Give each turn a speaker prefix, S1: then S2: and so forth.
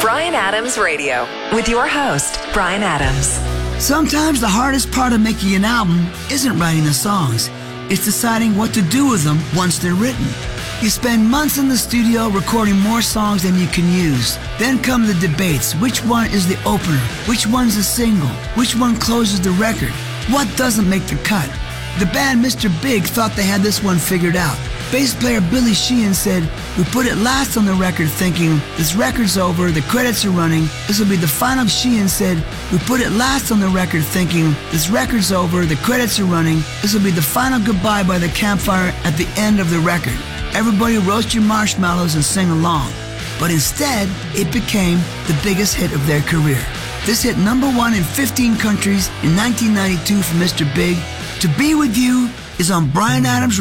S1: Bryan Adams Radio with your host, Bryan Adams.
S2: Sometimes the hardest part of making an album isn't writing the songs. It's deciding what to do with them once they're written. You spend months in the studio recording more songs than you can use. Then come the debates. Which one is the opener? Which one's a single? Which one closes the record? What doesn't make the cut? The band Mr. Big thought they had this one figured out. Bass player Billy Sheehan said, "We put it last on the record thinking, this record's over, the credits are running, this will be the final." Sheehan said, "We put it last on the record thinking, this record's over, the credits are running, this will be the final goodbye by the campfire at the end of the record. Everybody roast your marshmallows and sing along." But instead, it became the biggest hit of their career. This hit #1 in 15 countries in 1992 for Mr. Big. To Be With You is on Bryan Adams